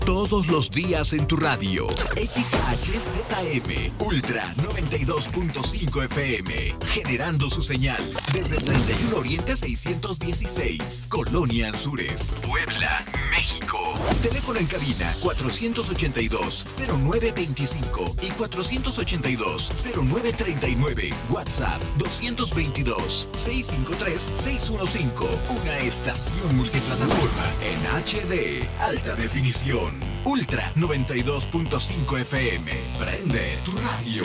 Todos los días en tu radio. XHZM Ultra 92.5 FM. Generando su señal desde 31 Oriente 616. Colonia Anzures, Puebla, México. Teléfono en cabina 482-0925 y 482-0939. WhatsApp 222-653-615. Una estación multiplataforma en HD. Alta definición. Ultra 92.5 FM. Prende tu radio.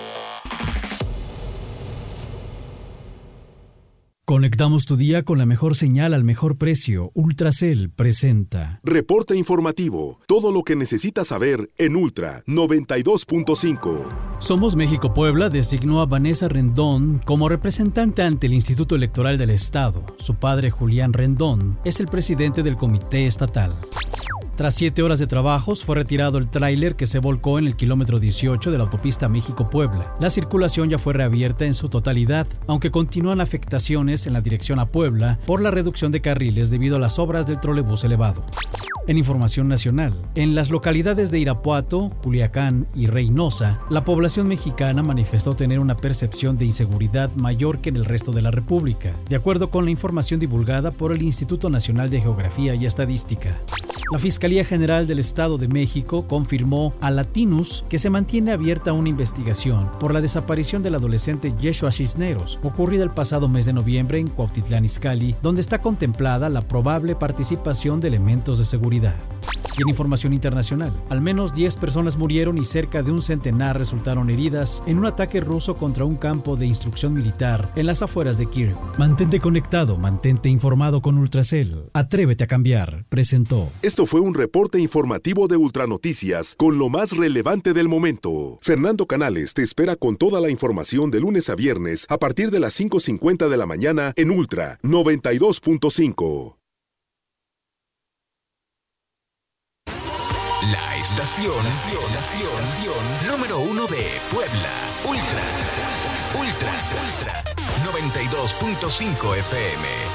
Conectamos tu día con la mejor señal al mejor precio. Ultracel presenta Reporte informativo. Todo lo que necesitas saber en Ultra 92.5. Somos México Puebla designó a Vanessa Rendón como representante ante el Instituto Electoral del Estado. Su padre, Julián Rendón, es el presidente del comité estatal. Tras 7 horas de trabajos, fue retirado el tráiler que se volcó en el kilómetro 18 de la autopista México-Puebla. La circulación ya fue reabierta en su totalidad, aunque continúan afectaciones en la dirección a Puebla por la reducción de carriles debido a las obras del trolebús elevado. En información nacional, en las localidades de Irapuato, Culiacán y Reynosa, la población mexicana manifestó tener una percepción de inseguridad mayor que en el resto de la República, de acuerdo con la información divulgada por el Instituto Nacional de Geografía y Estadística. La Fiscalía General del Estado de México confirmó a Latinus que se mantiene abierta una investigación por la desaparición del adolescente Yeshua Cisneros, ocurrida el pasado mes de noviembre en Cuautitlán Izcalli, donde está contemplada la probable participación de elementos de seguridad. Y en información internacional, al menos 10 personas murieron y cerca de un centenar resultaron heridas en un ataque ruso contra un campo de instrucción militar en las afueras de Kiev. Mantente conectado, mantente informado con Ultracel. Atrévete a cambiar, presentó. Esto fue un reporte informativo de Ultranoticias con lo más relevante del momento. Fernando Canales te espera con toda la información de lunes a viernes a partir de las 5:50 de la mañana en Ultra 92.5. La estación número 1 de Puebla. Ultra 92.5 FM.